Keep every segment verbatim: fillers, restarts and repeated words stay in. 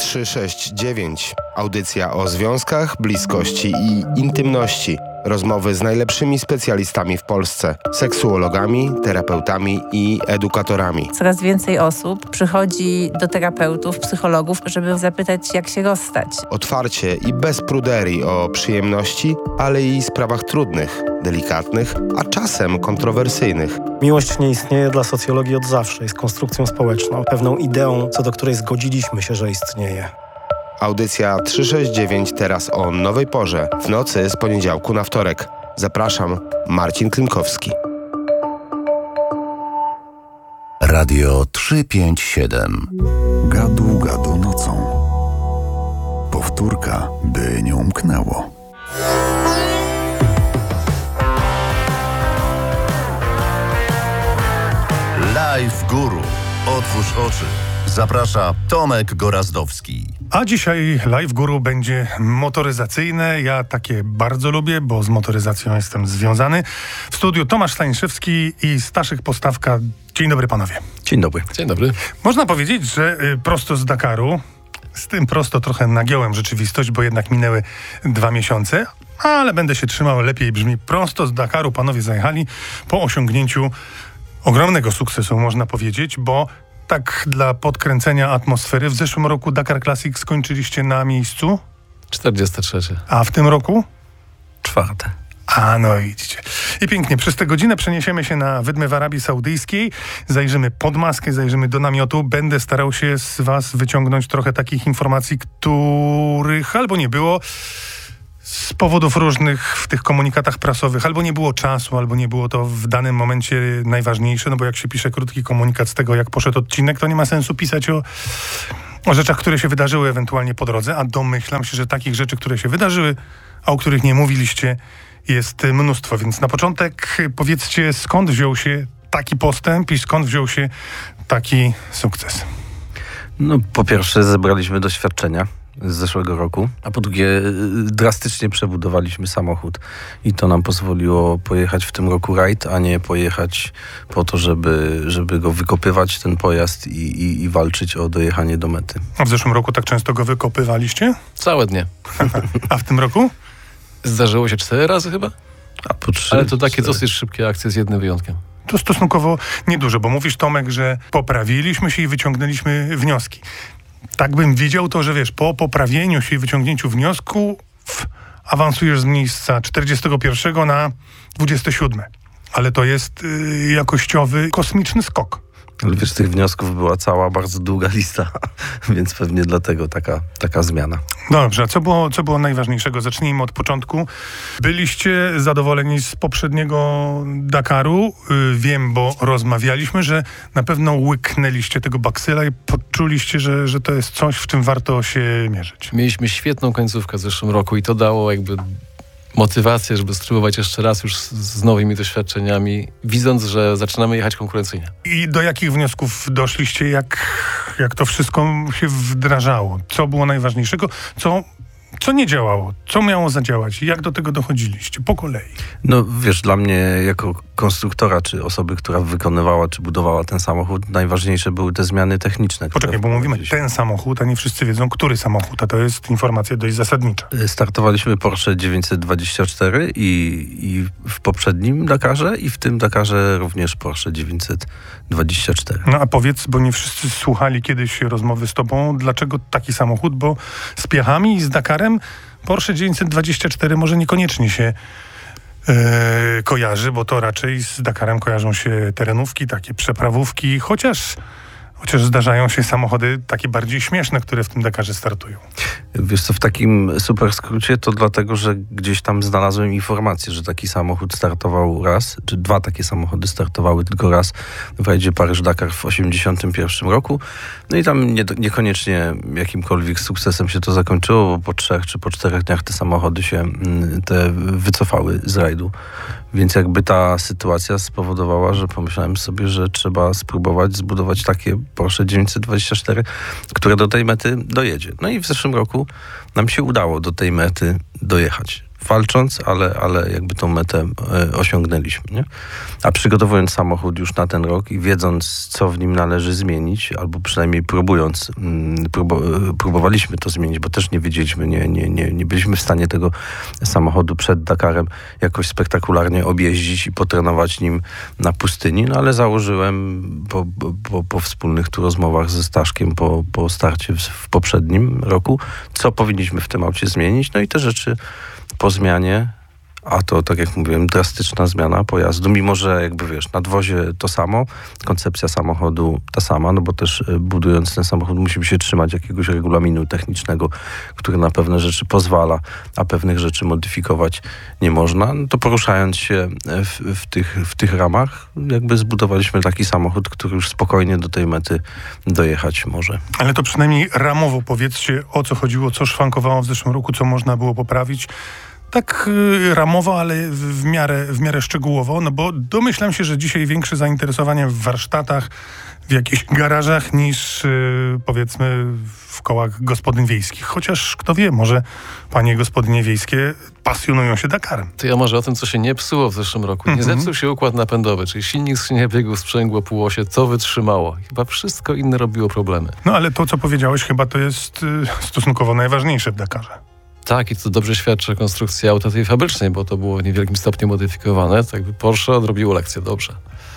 trzysta sześćdziesiąt dziewięć. Audycja o związkach, bliskości i intymności. Rozmowy z najlepszymi specjalistami w Polsce. Seksuologami, terapeutami i edukatorami. Coraz więcej osób przychodzi do terapeutów, psychologów, żeby zapytać, jak się rozstać. Otwarcie i bez pruderii o przyjemności, ale i sprawach trudnych, delikatnych, a czasem kontrowersyjnych. Miłość nie istnieje dla socjologii od zawsze. Jest konstrukcją społeczną, pewną ideą, co do której zgodziliśmy się, że istnieje. Audycja trzysta sześćdziesiąt dziewięć teraz o nowej porze, w nocy z poniedziałku na wtorek. Zapraszam, Marcin Klinkowski. Radio trzysta pięćdziesiąt siedem. Gadu, gadu nocą. Powtórka, by nie umknęło. Live Guru. Otwórz oczy. Zaprasza Tomek Gorazdowski. A dzisiaj Live Guru będzie motoryzacyjne. Ja takie bardzo lubię, bo z motoryzacją jestem związany. W studiu Tomasz Staniszewski i Staszek Postawka. Dzień dobry panowie. Dzień dobry. Dzień dobry. Można powiedzieć, że y, prosto z Dakaru, z tym prosto trochę nagiąłem rzeczywistość, bo jednak minęły dwa miesiące, ale będę się trzymał, lepiej brzmi. Prosto z Dakaru panowie zajechali po osiągnięciu ogromnego sukcesu, można powiedzieć, bo tak dla podkręcenia atmosfery, w zeszłym roku Dakar Classic skończyliście na miejscu? czterdzieste trzecie. A w tym roku? Czwarte. A no widzicie. I pięknie. Przez tę godzinę przeniesiemy się na Wydmę w Arabii Saudyjskiej. Zajrzymy pod maskę, zajrzymy do namiotu. Będę starał się z was wyciągnąć trochę takich informacji, których albo nie było z powodów różnych w tych komunikatach prasowych, albo nie było czasu, albo nie było to w danym momencie najważniejsze, no bo jak się pisze krótki komunikat z tego, jak poszedł odcinek, to nie ma sensu pisać o, o rzeczach, które się wydarzyły ewentualnie po drodze, a domyślam się, że takich rzeczy, które się wydarzyły, a o których nie mówiliście, jest mnóstwo. Więc na początek powiedzcie, skąd wziął się taki postęp i skąd wziął się taki sukces? No, po pierwsze zebraliśmy doświadczenia z zeszłego roku, a po drugie drastycznie przebudowaliśmy samochód i to nam pozwoliło pojechać w tym roku rajd, a nie pojechać po to, żeby, żeby go wykopywać, ten pojazd i, i, i walczyć o dojechanie do mety. A w zeszłym roku tak często go wykopywaliście? Całe dnie. A w tym roku? Zdarzyło się cztery razy chyba? A po trzy, Ale to takie cztery. dosyć szybkie akcje z jednym wyjątkiem. To stosunkowo niedużo, bo mówisz, Tomek, że poprawiliśmy się i wyciągnęliśmy wnioski. Tak bym widział to, że wiesz, po poprawieniu się i wyciągnięciu wniosku w, awansujesz z miejsca czterdziestego pierwszego na dwudzieste siódme. Ale to jest y, jakościowy, kosmiczny skok. Ale wiesz, tych wniosków była cała bardzo długa lista, więc pewnie dlatego taka, taka zmiana. Dobrze, a co było, co było najważniejszego? Zacznijmy od początku. Byliście zadowoleni z poprzedniego Dakaru. Yy, wiem, bo rozmawialiśmy, że na pewno łyknęliście tego baksyla i poczuliście, że, że to jest coś, w czym warto się mierzyć. Mieliśmy świetną końcówkę w zeszłym roku i to dało jakby motywację, żeby spróbować jeszcze raz już z, z nowymi doświadczeniami, widząc, że zaczynamy jechać konkurencyjnie. I do jakich wniosków doszliście, jak, jak to wszystko się wdrażało? Co było najważniejszego? Co, co nie działało? Co miało zadziałać? Jak do tego dochodziliście? Po kolei. No wiesz, dla mnie jako konstruktora, czy osoby, która wykonywała, czy budowała ten samochód, najważniejsze były te zmiany techniczne. Poczekaj, bo mówimy ten samochód, a nie wszyscy wiedzą, który samochód, a to jest informacja dość zasadnicza. Startowaliśmy Porsche dziewięćset dwadzieścia cztery i, i w poprzednim Dakarze i w tym Dakarze również Porsche dziewięćset dwadzieścia cztery. No a powiedz, bo nie wszyscy słuchali kiedyś rozmowy z tobą, dlaczego taki samochód, bo z Piechami i z Dakarem Porsche dziewięćset dwadzieścia cztery może niekoniecznie się Yy, kojarzy, bo to raczej z Dakarem kojarzą się terenówki, takie przeprawówki, chociaż, chociaż zdarzają się samochody takie bardziej śmieszne, które w tym Dakarze startują. Wiesz co, w takim super skrócie to dlatego, że gdzieś tam znalazłem informację, że taki samochód startował raz, czy dwa takie samochody startowały tylko raz w rajdzie Paryż-Dakar w osiemdziesiątym pierwszym roku. No i tam nie, niekoniecznie jakimkolwiek sukcesem się to zakończyło, bo po trzech czy po czterech dniach te samochody się te wycofały z rajdu. Więc jakby ta sytuacja spowodowała, że pomyślałem sobie, że trzeba spróbować zbudować takie Porsche dziewięćset dwadzieścia cztery, które do tej mety dojedzie. No i w zeszłym roku nam się udało do tej mety dojechać. walcząc, ale, ale jakby tą metę e, osiągnęliśmy, nie? A przygotowując samochód już na ten rok i wiedząc, co w nim należy zmienić, albo przynajmniej próbując, mm, próbo, próbowaliśmy to zmienić, bo też nie wiedzieliśmy, nie, nie, nie, nie byliśmy w stanie tego samochodu przed Dakarem jakoś spektakularnie objeździć i potrenować nim na pustyni, no ale założyłem po, po, po wspólnych tu rozmowach ze Staszkiem po, po starcie w, w poprzednim roku, co powinniśmy w tym aucie zmienić, no i te rzeczy po zmianie, a to, tak jak mówiłem, drastyczna zmiana pojazdu, mimo że jakby wiesz, nadwozie to samo, koncepcja samochodu ta sama, no bo też budując ten samochód musimy się trzymać jakiegoś regulaminu technicznego, który na pewne rzeczy pozwala, a pewnych rzeczy modyfikować nie można, no to poruszając się w, w, tych, w tych ramach, jakby zbudowaliśmy taki samochód, który już spokojnie do tej mety dojechać może. Ale to przynajmniej ramowo powiedzcie, o co chodziło, co szwankowało w zeszłym roku, co można było poprawić. Tak y, ramowo, ale w, w, miarę, w miarę szczegółowo, no bo domyślam się, że dzisiaj większe zainteresowanie w warsztatach, w jakichś garażach niż y, powiedzmy w kołach gospodyń wiejskich. Chociaż kto wie, może panie gospodynie wiejskie pasjonują się Dakarem. To ja może o tym, co się nie psuło w zeszłym roku. Nie Mhm. zepsuł się układ napędowy, czyli silnik, skrzynia biegów, sprzęgło, półosie, to wytrzymało. Chyba wszystko inne robiło problemy. No ale to, co powiedziałeś, chyba to jest y, stosunkowo najważniejsze w Dakarze. Tak, i to dobrze świadczy o konstrukcji auta tej fabrycznej, bo to było w niewielkim stopniu modyfikowane. Tak by Porsche odrobiło lekcję dobrze.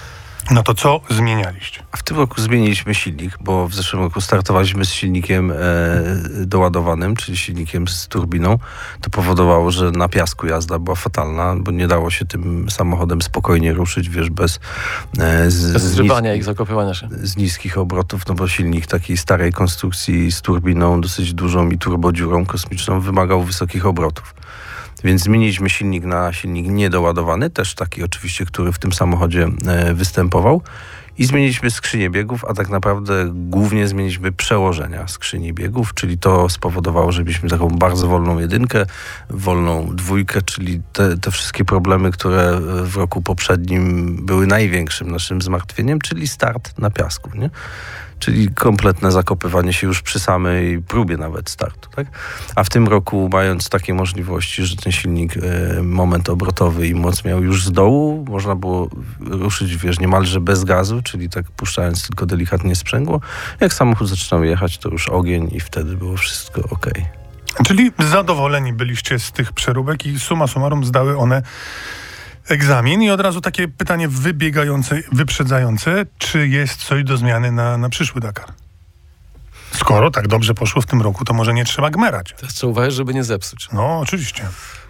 No to co zmienialiście? A w tym roku zmieniliśmy silnik, bo w zeszłym roku startowaliśmy z silnikiem e, doładowanym, czyli silnikiem z turbiną. To powodowało, że na piasku jazda była fatalna, bo nie dało się tym samochodem spokojnie ruszyć, wiesz, bez, e, z, Bez z zrywania nis- i zakopywania się. z niskich obrotów, no bo silnik takiej starej konstrukcji z turbiną dosyć dużą i turbodziurą kosmiczną wymagał wysokich obrotów. Więc zmieniliśmy silnik na silnik niedoładowany, też taki oczywiście, który w tym samochodzie e, występował. I zmieniliśmy skrzynię biegów, a tak naprawdę głównie zmieniliśmy przełożenia skrzyni biegów, czyli to spowodowało, że mieliśmy taką bardzo wolną jedynkę, wolną dwójkę, czyli te, te wszystkie problemy, które w roku poprzednim były największym naszym zmartwieniem, czyli start na piasku, nie? Czyli kompletne zakopywanie się już przy samej próbie nawet startu, tak? A w tym roku, mając takie możliwości, że ten silnik, e, moment obrotowy i moc miał już z dołu, można było ruszyć, wiesz, niemalże bez gazu, czyli tak puszczając tylko delikatnie sprzęgło. Jak samochód zaczynał jechać, to już ogień i wtedy było wszystko okej. Czyli zadowoleni byliście z tych przeróbek i summa summarum zdały one egzamin. I od razu takie pytanie wybiegające, wyprzedzające. Czy jest coś do zmiany na, na przyszły Dakar? Skoro tak dobrze poszło w tym roku, to może nie trzeba gmerać. Teraz trzeba uważać, żeby nie zepsuć. No, oczywiście.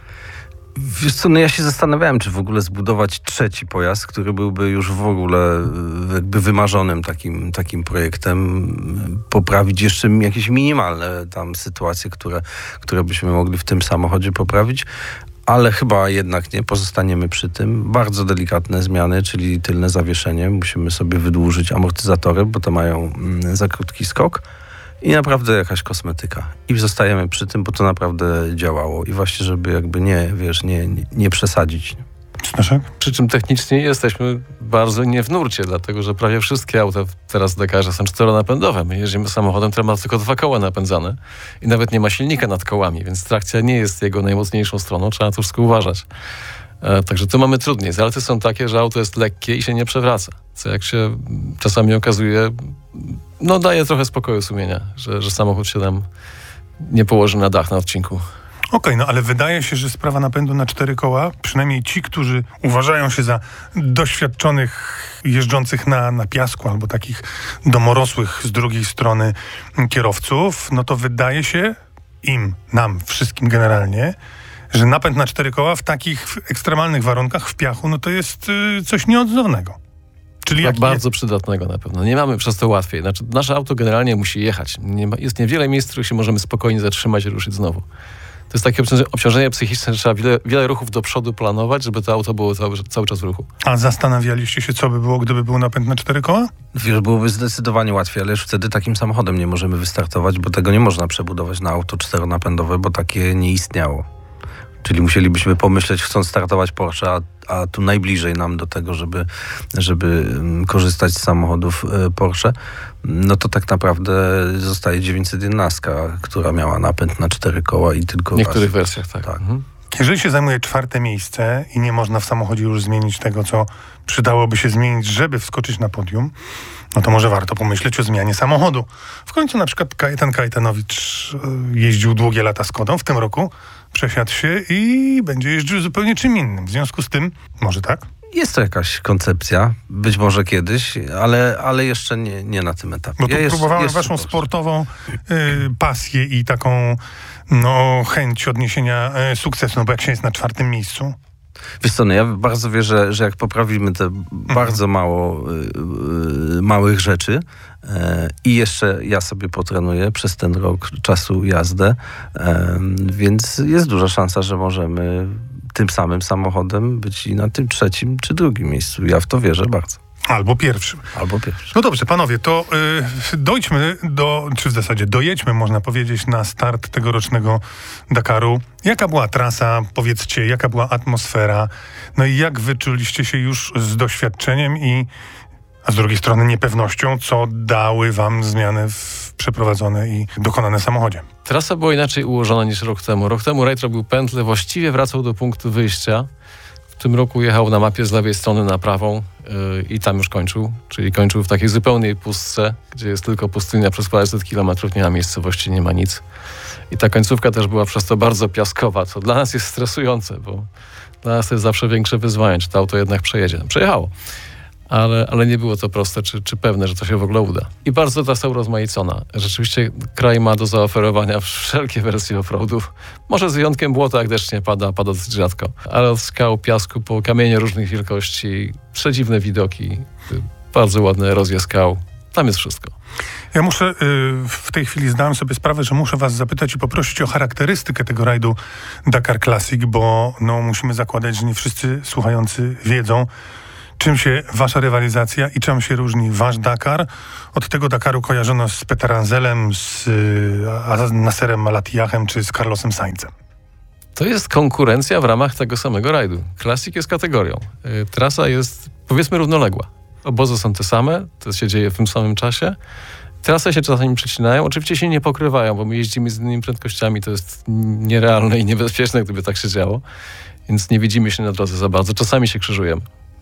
Wiesz co, no ja się zastanawiałem, czy w ogóle zbudować trzeci pojazd, który byłby już w ogóle e, jakby wymarzonym takim, takim projektem, poprawić jeszcze jakieś minimalne tam sytuacje, które, które byśmy mogli w tym samochodzie poprawić. Ale chyba jednak nie, pozostaniemy przy tym. Bardzo delikatne zmiany, czyli tylne zawieszenie. Musimy sobie wydłużyć amortyzatory, bo to mają mm, za krótki skok. I naprawdę jakaś kosmetyka. I zostajemy przy tym, bo to naprawdę działało. I właśnie, żeby jakby nie, wiesz, nie, nie, nie przesadzić. Staszek? Przy czym technicznie jesteśmy bardzo nie w nurcie, dlatego że prawie wszystkie auta teraz w Dakarze są czteronapędowe. My jeździmy samochodem, który ma tylko dwa koła napędzane i nawet nie ma silnika nad kołami, więc trakcja nie jest jego najmocniejszą stroną. Trzeba na to wszystko uważać. E, także tu mamy trudniej. Zalety są takie, że auto jest lekkie i się nie przewraca. Co jak się czasami okazuje, no daje trochę spokoju sumienia, że, że samochód się nam nie położy na dach na odcinku. Okej, okay, no ale wydaje się, że sprawa napędu na cztery koła, przynajmniej ci, którzy uważają się za doświadczonych jeżdżących na, na piasku albo takich domorosłych z drugiej strony kierowców, no to wydaje się im, nam, wszystkim generalnie, że napęd na cztery koła w takich ekstremalnych warunkach w piachu, no to jest y, coś nieodzownego. Czyli jak bardzo jest... przydatnego na pewno. Nie mamy przez to łatwiej. Znaczy, nasze auto generalnie musi jechać. Nie ma, jest niewiele miejsc, w których się możemy spokojnie zatrzymać i ruszyć znowu. To jest takie obciążenie psychiczne, że trzeba wiele, wiele ruchów do przodu planować, żeby to auto było cały, cały czas w ruchu. A zastanawialiście się, co by było, gdyby był napęd na cztery koła? Wiesz, byłoby zdecydowanie łatwiej, ale już wtedy takim samochodem nie możemy wystartować, bo tego nie można przebudować na auto czteronapędowe, bo takie nie istniało. Czyli musielibyśmy pomyśleć, chcąc startować Porsche, a, a tu najbliżej nam do tego, żeby, żeby korzystać z samochodów Porsche, no to tak naprawdę zostaje dziewięćset jedenaście, która miała napęd na cztery koła i tylko... W niektórych raz. wersjach, tak. tak. Mhm. Jeżeli się zajmuje czwarte miejsce i nie można w samochodzie już zmienić tego, co przydałoby się zmienić, żeby wskoczyć na podium, no to może warto pomyśleć o zmianie samochodu. W końcu na przykład Kajetan Kajetanowicz jeździł długie lata Skodą, w tym roku przesiadł się i będzie jeździł zupełnie czym innym. W związku z tym, może tak? Jest to jakaś koncepcja, być może kiedyś, ale, ale jeszcze nie, nie na tym etapie. Bo tu Ja jest, próbowałem jest waszą super. sportową y, pasję i taką no, chęć odniesienia y, sukcesu, no bo jak się jest na czwartym miejscu. Wiesz co, no ja bardzo wierzę, że jak poprawimy te mhm. bardzo mało y, y, małych rzeczy y, i jeszcze ja sobie potrenuję przez ten rok czasu jazdę, y, więc jest duża szansa, że możemy tym samym samochodem być i na tym trzecim czy drugim miejscu. Ja w to wierzę bardzo. Albo pierwszym. Albo pierwszym. No dobrze, panowie, to y, dojdźmy do, czy w zasadzie dojedźmy, można powiedzieć, na start tegorocznego Dakaru. Jaka była trasa? Powiedzcie, jaka była atmosfera? No i jak wyczuliście się już z doświadczeniem i, a z drugiej strony niepewnością, co dały wam zmiany w przeprowadzone i dokonane samochodzie? Trasa była inaczej ułożona niż rok temu. Rok temu rajd robił pętlę, właściwie wracał do punktu wyjścia. W tym roku jechał na mapie z lewej strony na prawą yy, i tam już kończył. Czyli kończył w takiej zupełnej pustce, gdzie jest tylko pustynia przez paręset kilometrów, nie ma miejscowości, nie ma nic. I ta końcówka też była przez to bardzo piaskowa, co dla nas jest stresujące, bo dla nas to jest zawsze większe wyzwanie, czy to auto jednak przejedzie. No, przejechało. Ale, ale nie było to proste, czy, czy pewne, że to się w ogóle uda. I bardzo trasa urozmaicona. Rzeczywiście kraj ma do zaoferowania wszelkie wersje offroadów. Może z wyjątkiem błota, jak deszcz nie pada, pada dosyć rzadko. Ale od skał, piasku, po kamienie różnych wielkości, przedziwne widoki, bardzo ładne erozje skał. Tam jest wszystko. Ja muszę, y, w tej chwili zdałem sobie sprawę, że muszę was zapytać i poprosić o charakterystykę tego rajdu Dakar Classic, bo no, musimy zakładać, że nie wszyscy słuchający wiedzą, czym się wasza rywalizacja i czym się różni wasz Dakar od tego Dakaru kojarzono z Peteranzelem, z y, Nasserem Malatiachem czy z Carlosem Sainzem? To jest konkurencja w ramach tego samego rajdu. Classic jest kategorią. Y, trasa jest, powiedzmy, równoległa. Obozy są te same, to się dzieje w tym samym czasie. Trasy się czasami przecinają, oczywiście się nie pokrywają, bo my jeździmy z innymi prędkościami, to jest nierealne i niebezpieczne, gdyby tak się działo. Więc nie widzimy się na drodze za bardzo. Czasami się krzyżujemy.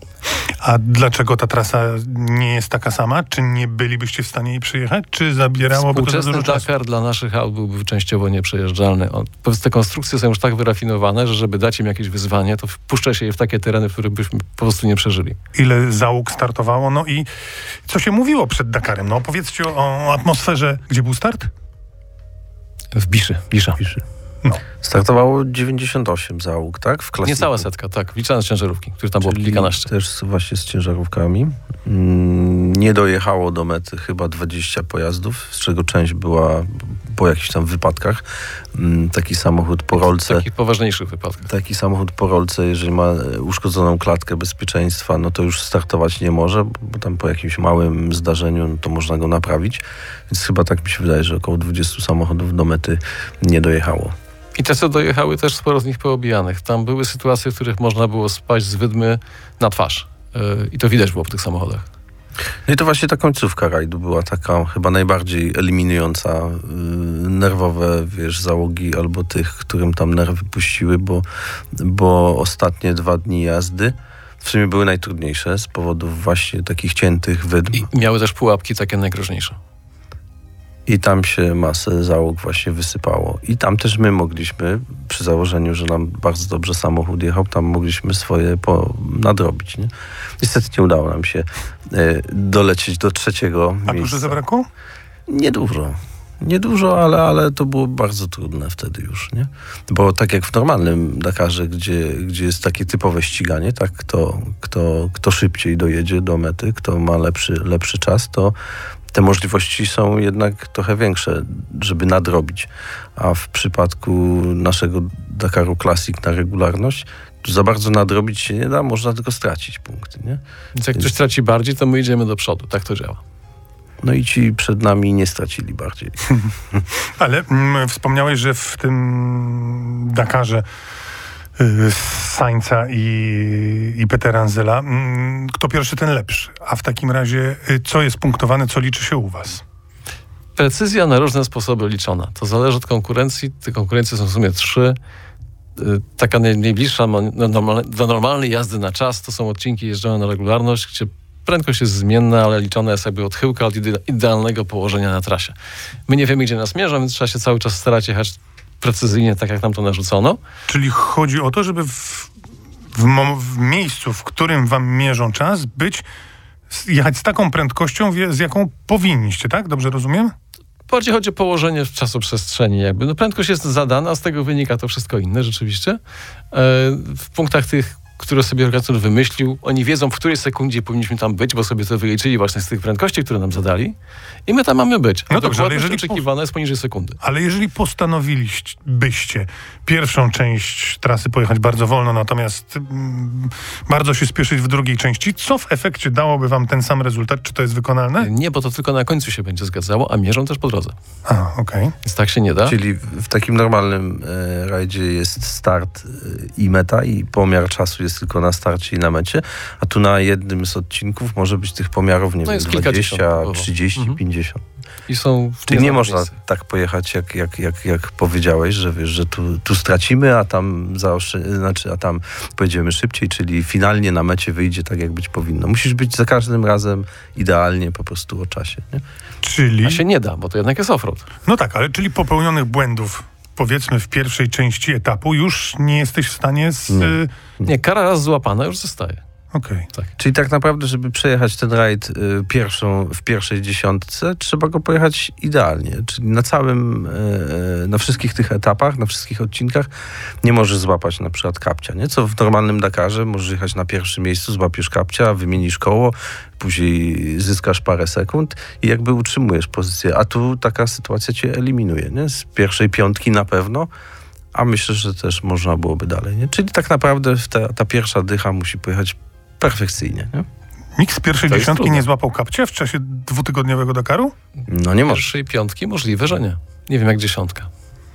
A dlaczego ta trasa nie jest taka sama? Czy nie bylibyście w stanie jej przyjechać? Czy zabierałoby to Współczesny dużo czasu? Dakar dla naszych aut byłby częściowo nieprzejeżdżalny. On, te konstrukcje są już tak wyrafinowane, że żeby dać im jakieś wyzwanie, to wpuszcza się je w takie tereny, w których byśmy po prostu nie przeżyli. Ile załóg startowało? No i co się mówiło przed Dakarem? No opowiedzcie o, o atmosferze. Gdzie był start? W Biszy. Bisza. No. Startowało dziewięćdziesiąt osiem załóg, tak? W klasyku. Niecała setka, tak. Wliczając ciężarówki, które tam było Czyli kilkanaście. też z- właśnie z ciężarówkami. Mm, Nie dojechało do mety chyba dwadzieścia pojazdów, z czego część była po jakichś tam wypadkach. Mm, Taki samochód po W rolce. takich poważniejszych wypadkach. Taki samochód po rolce, jeżeli ma uszkodzoną klatkę bezpieczeństwa, no to już startować nie może, bo tam po jakimś małym zdarzeniu no to można go naprawić. Więc chyba tak mi się wydaje, że około dwudziestu samochodów do mety nie dojechało. I te, co dojechały, też sporo z nich poobijanych. Tam były sytuacje, w których można było spaść z wydmy na twarz. Yy, I to widać było po tych samochodach. No i to właśnie ta końcówka rajdu była taka chyba najbardziej eliminująca yy, nerwowe, wiesz, załogi albo tych, którym tam nerwy puściły, bo, bo ostatnie dwa dni jazdy w sumie były najtrudniejsze z powodów właśnie takich ciętych wydm. I miały też pułapki takie najgroźniejsze. I tam się masę załóg właśnie wysypało. I tam też my mogliśmy, przy założeniu, że nam bardzo dobrze samochód jechał, tam mogliśmy swoje po, nadrobić. Nie? Niestety nie udało nam się y, dolecieć do trzeciego A miejsca. dużo zabrakło? Niedużo. Niedużo, ale, ale to było bardzo trudne wtedy już, nie? Bo tak jak w normalnym Dakarze, gdzie, gdzie jest takie typowe ściganie, tak, kto, kto, kto szybciej dojedzie do mety, kto ma lepszy, lepszy czas, to te możliwości są jednak trochę większe, żeby nadrobić. A w przypadku naszego Dakaru Classic na regularność, to za bardzo nadrobić się nie da, można tylko stracić punkty, nie? Więc jak ktoś traci bardziej, to my idziemy do przodu. Tak to działa. No i ci przed nami nie stracili bardziej. Ale mm, wspomniałeś, że w tym Dakarze y, Sainza i, i Peteranzela, mm, kto pierwszy, ten lepszy. A w takim razie, y, co jest punktowane, co liczy się u was? Precyzja na różne sposoby liczona. To zależy od konkurencji. Te konkurencje są w sumie trzy. taka naj- najbliższa do, normal, do normalnej jazdy na czas to są odcinki jeżdżone na regularność, gdzie prędkość jest zmienna, ale liczona jest jakby odchyłka od ide- idealnego położenia na trasie. My nie wiemy, gdzie nas mierzą, więc trzeba się cały czas starać jechać precyzyjnie, tak jak nam to narzucono. Czyli chodzi o to, żeby w, w, mo- w miejscu, w którym wam mierzą czas, być, s- jechać z taką prędkością, wie- z jaką powinniście, tak? Dobrze rozumiem? Bardziej chodzi o położenie w czasoprzestrzeni jakby. No prędkość jest zadana, z tego wynika to wszystko inne rzeczywiście. E, w punktach tych, które sobie organizator wymyślił, oni wiedzą, w której sekundzie powinniśmy tam być, bo sobie to wyliczyli właśnie z tych prędkości, które nam zadali i my tam mamy być. A No dobrze, ale dokładność jeżeli oczekiwana jest poniżej sekundy. Ale jeżeli postanowilibyście pierwszą część trasy pojechać bardzo wolno, natomiast mm, bardzo się spieszyć w drugiej części, co w efekcie dałoby wam ten sam rezultat? Czy to jest wykonalne? Nie, bo to tylko na końcu się będzie zgadzało, a mierzą też po drodze. A, okej. Więc tak się nie da. Czyli w takim normalnym e, rajdzie jest start e, i meta i pomiar czasu jest tylko na starcie i na mecie, a tu na jednym z odcinków może być tych pomiarów, nie No wiem, jest kilkadziesiąt dwadzieścia, próbowo. trzydzieści, Mhm. pięćdziesiąt. I są w Czyli nie nieznane można miejsce. tak pojechać, jak, jak, jak, jak powiedziałeś, że wiesz, że tu, tu stracimy, a tam zaoszczę- znaczy, a tam pojedziemy szybciej, czyli finalnie na mecie wyjdzie tak, jak być powinno. Musisz być za każdym razem idealnie po prostu o czasie. Nie? Czyli... A się nie da, bo to jednak jest offroad. No tak, ale czyli popełnionych błędów, powiedzmy w pierwszej części etapu, już nie jesteś w stanie z... Nie. y, Nie, kara raz złapana już zostaje. Okej. Czyli tak naprawdę, żeby przejechać ten rajd y, pierwszą, w pierwszej dziesiątce, trzeba go pojechać idealnie. Czyli na całym, y, na wszystkich tych etapach, na wszystkich odcinkach nie możesz złapać na przykład kapcia, nie? Co w normalnym Dakarze możesz jechać na pierwszym miejscu, złapiesz kapcia, wymienisz koło, później zyskasz parę sekund i jakby utrzymujesz pozycję. A tu taka sytuacja cię eliminuje, nie? Z pierwszej piątki na pewno, a myślę, że też można byłoby dalej, nie? Czyli tak naprawdę ta, ta pierwsza dycha musi pojechać perfekcyjnie, nie? Nikt z pierwszej To jest dziesiątki trudne. nie złapał kapcia w czasie dwutygodniowego Dakaru? No nie może. Pierwszej piątki możliwe, że nie. Nie wiem jak dziesiątka.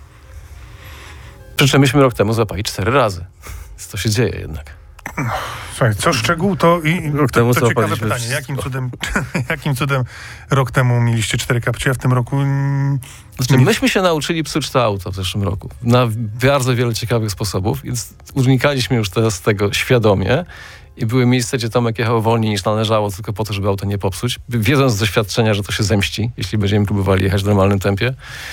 Przy czym myśmy rok temu złapali cztery razy. Więc to się dzieje jednak. Słuchaj, co szczegół to i Rok to, temu to ciekawe złapaliśmy pytanie. wszystko. Jakim cudem, jakim cudem rok temu mieliście cztery kapcie, a w tym roku... mm, Znaczy, myśmy się nauczyli psuć to auto w zeszłym roku. Na bardzo wiele ciekawych sposobów, więc unikaliśmy już teraz tego świadomie. I były miejsca, gdzie Tomek jechał wolniej niż należało, tylko po to, żeby auto nie popsuć. Wiedząc z doświadczenia, że to się zemści, jeśli będziemy próbowali jechać w normalnym tempie.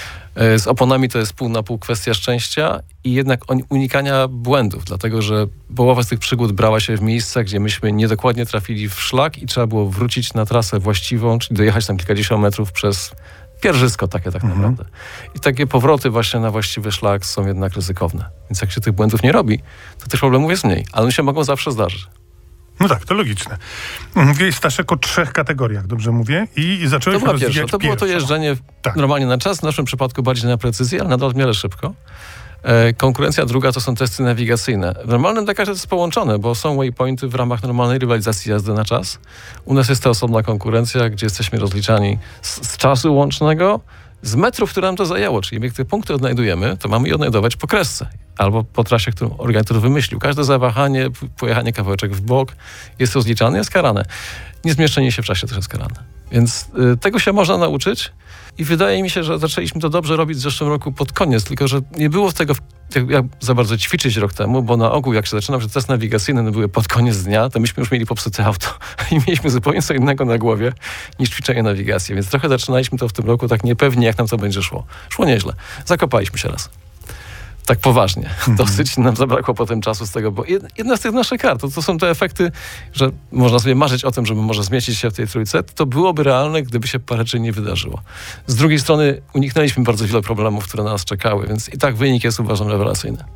E, Z oponami to jest pół na pół kwestia szczęścia i jednak on- unikania błędów, dlatego że połowa z tych przygód brała się w miejscach, gdzie myśmy niedokładnie trafili w szlak i trzeba było wrócić na trasę właściwą, czyli dojechać tam kilkadziesiąt metrów przez pierzysko takie tak Mhm. naprawdę. I takie powroty właśnie na właściwy szlak są jednak ryzykowne. Więc jak się tych błędów nie robi, to tych problemów jest mniej, ale one się mogą zawsze zdarzyć. No tak, to logiczne. Mówiłeś, Staszek, o trzech kategoriach, dobrze mówię? I, i To zacząłeś była rozwijać pierwsza. To było to pierwszą. jeżdżenie Tak. normalnie na czas, w naszym przypadku bardziej na precyzję, ale nadal w miarę szybko. E, konkurencja druga to są testy nawigacyjne. W normalnym Dakarze to jest połączone, bo są waypointy w ramach normalnej rywalizacji jazdy na czas. U nas jest to osobna konkurencja, gdzie jesteśmy rozliczani z, z czasu łącznego, z metrów, które nam to zajęło. Czyli jak te punkty odnajdujemy, to mamy je odnajdować po kresce albo po trasie, którą organizator wymyślił. Każde zawahanie, p- pojechanie kawałeczek w bok jest rozliczane, jest karane. Niezmieszczenie się w czasie też jest karane. Więc y, tego się można nauczyć i wydaje mi się, że zaczęliśmy to dobrze robić w zeszłym roku pod koniec, tylko że nie było tego w, jak, jak za bardzo ćwiczyć rok temu, bo na ogół jak się zaczynał, że testy nawigacyjne no, były pod koniec dnia, to myśmy już mieli popsute auto i mieliśmy zupełnie co innego na głowie niż ćwiczenie nawigacji, więc trochę zaczynaliśmy to w tym roku tak niepewnie, jak nam to będzie szło. Szło nieźle. Zakopaliśmy się raz. Tak poważnie. Dosyć nam zabrakło potem czasu z tego, bo jed- jedna z tych naszych kart, to, to są te efekty, że można sobie marzyć o tym, żeby może zmieścić się w tej trójce, to byłoby realne, gdyby się parę rzeczy nie wydarzyło. Z drugiej strony uniknęliśmy bardzo wiele problemów, które na nas czekały, więc i tak wynik jest, uważam, rewelacyjny.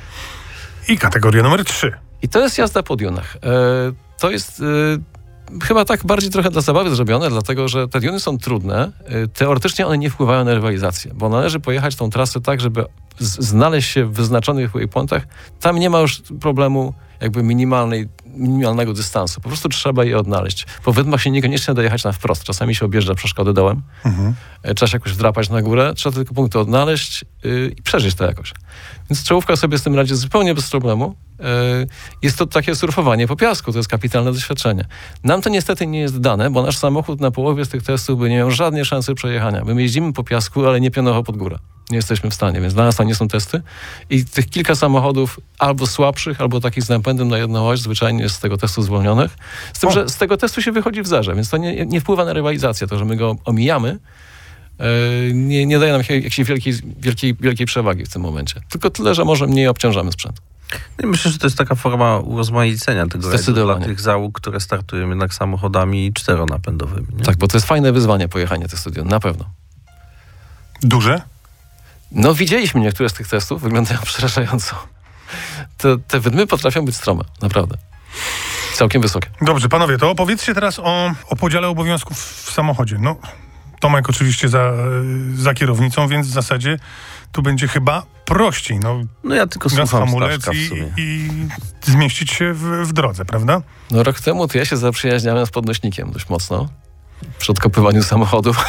I kategoria numer trzy. I to jest jazda po dionach. E, to jest e, chyba tak bardziej trochę dla zabawy zrobione, dlatego że te diony są trudne. E, teoretycznie one nie wpływają na rywalizację, bo należy pojechać tą trasę tak, żeby z- znaleźć się w wyznaczonych waypointach. Tam nie ma już problemu jakby minimalnej, minimalnego dystansu. Po prostu trzeba je odnaleźć. Po wydmach się niekoniecznie da jechać na wprost. Czasami się objeżdża przeszkody dołem. Mhm. E, Trzeba się jakoś wdrapać na górę. Trzeba tylko punkty odnaleźć yy, i przeżyć to jakoś. Więc czołówka sobie z tym radzi zupełnie bez problemu. Yy, jest to takie surfowanie po piasku. To jest kapitalne doświadczenie. Nam to niestety nie jest dane, bo nasz samochód na połowie z tych testów by nie miał żadnej szansy przejechania. My jeździmy po piasku, ale nie pionowo pod górę. Nie jesteśmy w stanie, więc dla nas to nie są testy. I tych kilka samochodów albo słabszych, albo takich z napędem na jedną oś zwyczajnie jest z tego testu zwolnionych. Z tym, O. że z tego testu się wychodzi w zerze, więc to nie, nie wpływa na rywalizację. To, że my go omijamy, yy, nie, nie daje nam jakiejś wielkiej, wielkiej, wielkiej przewagi w tym momencie. Tylko tyle, że może mniej obciążamy sprzęt. No i myślę, że to jest taka forma urozmaicenia tego rajdu Zdecydowanie. dla tych załóg, które startują jednak samochodami czteronapędowymi. Nie? Tak, bo to jest fajne wyzwanie pojechanie tych stadion, na pewno. Duże? No widzieliśmy niektóre z tych testów, wyglądają przerażająco. Te, te wydmy potrafią być strome, naprawdę. Całkiem wysokie. Dobrze, panowie, to opowiedzcie teraz o, o podziale obowiązków w samochodzie. No, Tomek oczywiście za, za kierownicą, więc w zasadzie tu będzie chyba prościej. No, No ja tylko gaz, słucham hamulec Staszka w i, sumie. i zmieścić się w, w drodze, prawda? No rok temu to ja się zaprzyjaźniałem z podnośnikiem dość mocno przy odkopywaniu samochodów.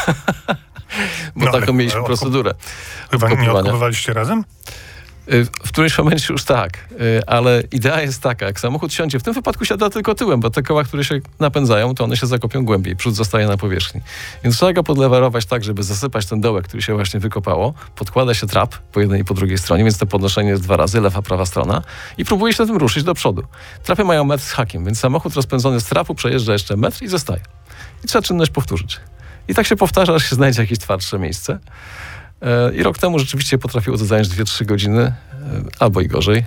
Bo No, taką ale- mieliśmy ale odkop- procedurę. Chyba nie Odkopywania. odkopywaliście razem? Y, W którymś momencie już tak, y, ale idea jest taka, jak samochód siądzie, w tym wypadku siada tylko tyłem, bo te koła, które się napędzają, to one się zakopią głębiej, przód zostaje na powierzchni. Więc trzeba go podlewarować tak, żeby zasypać ten dołek, który się właśnie wykopało, podkłada się trap po jednej i po drugiej stronie, więc to podnoszenie jest dwa razy, lewa, prawa strona i próbuje się na tym ruszyć do przodu. Trapy mają metr z hakiem, więc samochód rozpędzony z trapu przejeżdża jeszcze metr i zostaje. I trzeba czynność powtórzyć. I tak się powtarza, aż się znajdzie jakieś twardsze miejsce. I rok temu rzeczywiście potrafiło to zająć dwie trzy godziny, albo i gorzej.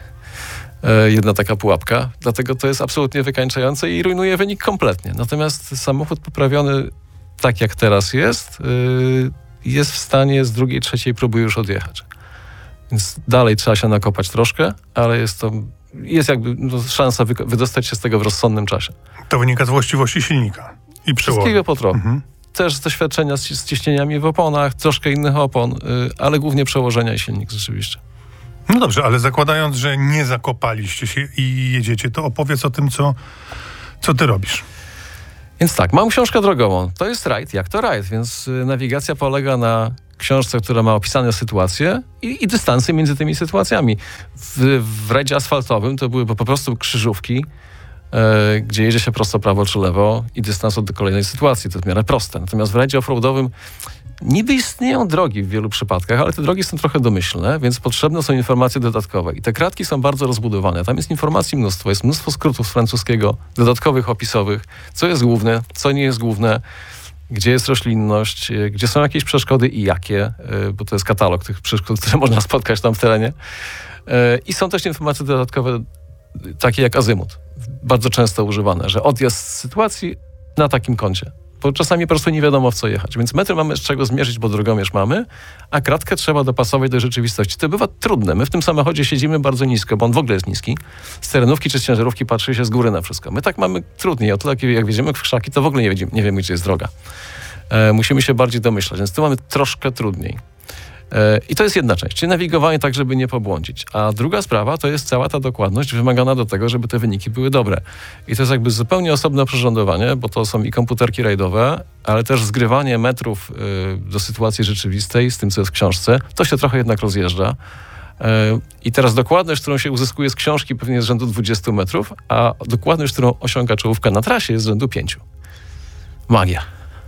Jedna taka pułapka. Dlatego to jest absolutnie wykańczające i rujnuje wynik kompletnie. Natomiast samochód poprawiony tak jak teraz jest, jest w stanie z drugiej, trzeciej próby już odjechać. Więc dalej trzeba się nakopać troszkę, ale jest to jest jakby no, szansa wy- wydostać się z tego w rozsądnym czasie. To wynika z właściwości silnika i przełomu. Wszystkiego po trochu. Mhm. Też z doświadczenia z, z ciśnieniami w oponach, troszkę innych opon, y, ale głównie przełożenia i silnik rzeczywiście. No dobrze, ale zakładając, że nie zakopaliście się i jedziecie, to opowiedz o tym, co, co ty robisz. Więc tak, mam książkę drogową. To jest rajd, jak to rajd, więc y, nawigacja polega na książce, która ma opisane sytuacje i, i dystanse między tymi sytuacjami. W, w rajdzie asfaltowym to były po prostu krzyżówki, e, gdzie jedzie się prosto prawo czy lewo i dystans od kolejnej sytuacji. To jest w miarę proste. Natomiast w rajdzie offroadowym niby istnieją drogi w wielu przypadkach, ale te drogi są trochę domyślne, więc potrzebne są informacje dodatkowe. I te kratki są bardzo rozbudowane. Tam jest informacji mnóstwo. Jest mnóstwo skrótów z francuskiego, dodatkowych, opisowych, co jest główne, co nie jest główne, gdzie jest roślinność, y, gdzie są jakieś przeszkody i jakie, y, bo to jest katalog tych przeszkód, które można spotkać tam w terenie. Y, I są też informacje dodatkowe, y, takie jak azymut, bardzo często używane, że odjazd z sytuacji na takim kącie. Bo czasami po prostu nie wiadomo, w co jechać. Więc metry mamy z czego zmierzyć, bo drogomierz mamy, a kratkę trzeba dopasować do rzeczywistości. To bywa trudne. My w tym samochodzie siedzimy bardzo nisko, bo on w ogóle jest niski. Z terenówki czy z ciężarówki patrzy się z góry na wszystko. My tak mamy trudniej. O tyle, jak wjedziemy w krzaki, to w ogóle nie wiemy, nie wiemy gdzie jest droga. E, musimy się bardziej domyślać, więc tu mamy troszkę trudniej. E, I to jest jedna część, czyli nawigowanie tak, żeby nie pobłądzić. A druga sprawa to jest cała ta dokładność wymagana do tego, żeby te wyniki były dobre. I to jest jakby zupełnie osobne przyrządowanie, bo to są i komputerki rajdowe, ale też zgrywanie metrów y, do sytuacji rzeczywistej z tym, co jest w książce. To się trochę jednak rozjeżdża. Y, I teraz dokładność, którą się uzyskuje z książki, pewnie jest z rzędu dwudziestu metrów, a dokładność, którą osiąga czołówka na trasie, jest z rzędu pięciu. Magia.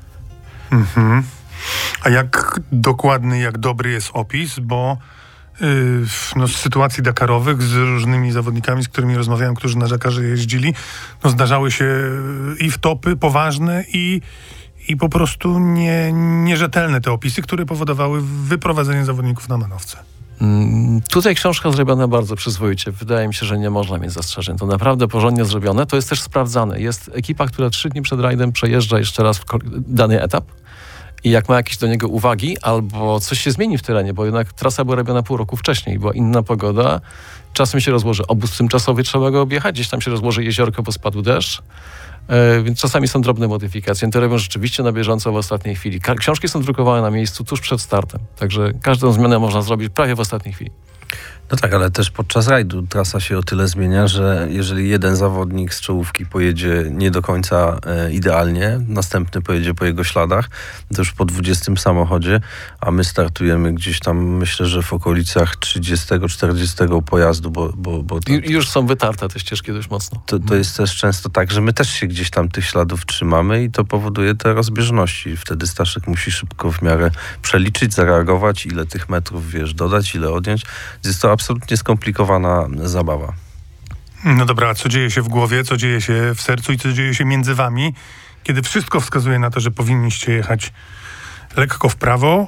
Mhm. A jak dokładny, jak dobry jest opis, bo yy, no, z sytuacji dakarowych z różnymi zawodnikami, z którymi rozmawiałem, którzy na Dakarze jeździli, no, zdarzały się i wtopy poważne i, i po prostu nie, nierzetelne te opisy, które powodowały wyprowadzenie zawodników na manowce. Mm, Tutaj książka zrobiona bardzo przyzwoicie. Wydaje mi się, że nie można mieć zastrzeżeń. To naprawdę porządnie zrobione. To jest też sprawdzane. Jest ekipa, która trzy dni przed rajdem przejeżdża jeszcze raz w ko- dany etap. I jak ma jakieś do niego uwagi, albo coś się zmieni w terenie, bo jednak trasa była robiona pół roku wcześniej, była inna pogoda, czasem się rozłoży obóz tymczasowy, trzeba go objechać, gdzieś tam się rozłoży jeziorko, bo spadł deszcz, e, więc czasami są drobne modyfikacje. To robią rzeczywiście na bieżąco w ostatniej chwili. Ka- książki są drukowane na miejscu tuż przed startem, także każdą zmianę można zrobić prawie w ostatniej chwili. No tak, ale też podczas rajdu trasa się o tyle zmienia, że jeżeli jeden zawodnik z czołówki pojedzie nie do końca e, idealnie, następny pojedzie po jego śladach, to już po dwudziestym samochodzie, a my startujemy gdzieś tam, myślę, że w okolicach trzydziestego czterdziestego pojazdu, bo... bo, bo to, I już są wytarte te ścieżki dość mocno. To, to jest też często tak, że my też się gdzieś tam tych śladów trzymamy i to powoduje te rozbieżności. Wtedy Staszek musi szybko w miarę przeliczyć, zareagować, ile tych metrów, wiesz, dodać, ile odjąć. Jest to absolutnie skomplikowana zabawa. No dobra, a co dzieje się w głowie, co dzieje się w sercu i co dzieje się między wami, kiedy wszystko wskazuje na to, że powinniście jechać lekko w prawo,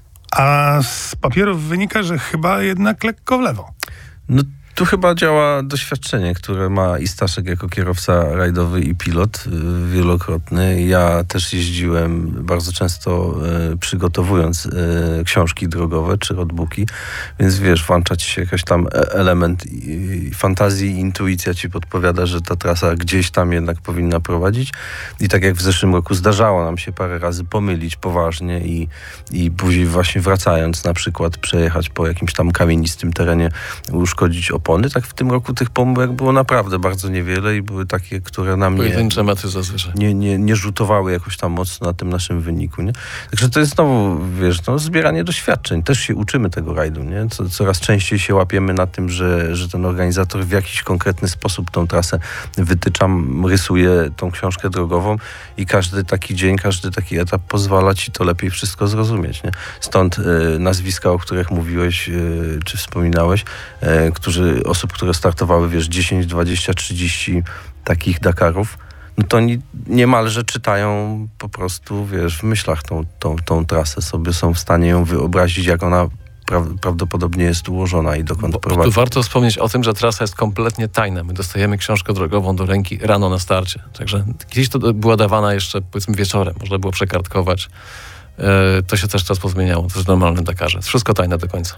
a z papierów wynika, że chyba jednak lekko w lewo. No tu chyba działa doświadczenie, które ma i Staszek jako kierowca rajdowy i pilot y, wielokrotny. Ja też jeździłem bardzo często y, przygotowując y, książki drogowe czy roadbooki, więc wiesz, włącza ci się jakiś tam element y, fantazji i intuicja ci podpowiada, że ta trasa gdzieś tam jednak powinna prowadzić. I tak jak w zeszłym roku zdarzało nam się parę razy pomylić poważnie i, i później właśnie wracając na przykład przejechać po jakimś tam kamienistym terenie, uszkodzić opony, tak w tym roku tych pomyłek było naprawdę bardzo niewiele i były takie, które nam nie, Pojedyncze metry zazwyczaj. nie, nie, nie rzutowały jakoś tam mocno na tym naszym wyniku, nie? Także to jest znowu, wiesz, no, zbieranie doświadczeń. Też się uczymy tego rajdu, nie? Co, coraz częściej się łapiemy na tym, że, że ten organizator w jakiś konkretny sposób tą trasę wytycza, rysuje tą książkę drogową i każdy taki dzień, każdy taki etap pozwala ci to lepiej wszystko zrozumieć, nie? Stąd y, nazwiska, o których mówiłeś, y, czy wspominałeś, y, którzy osób, które startowały, wiesz, dziesięć, dwadzieścia, trzydzieści takich Dakarów, no to oni niemalże czytają po prostu, wiesz, w myślach tą, tą, tą trasę sobie, są w stanie ją wyobrazić, jak ona pra- prawdopodobnie jest ułożona i dokąd Bo, prowadzi. tu warto wspomnieć o tym, że trasa jest kompletnie tajna. My dostajemy książkę drogową do ręki rano na starcie. Także kiedyś to była dawana jeszcze, powiedzmy, wieczorem. Można było przekartkować. E, to się też teraz pozmieniało. To jest w normalnym Dakarze. Jest wszystko tajne do końca.